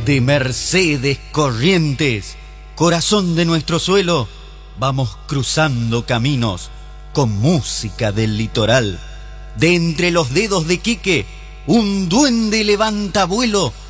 De Mercedes, Corrientes, corazón de nuestro suelo, vamos cruzando caminos con música del litoral. De entre los dedos de Quique, un duende levanta vuelo